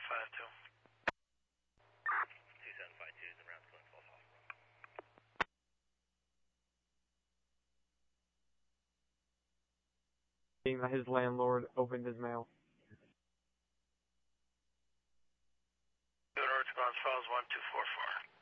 2752 is around Clint Falls Hospital. Seeing that his landlord opened his mail. Response files 1244.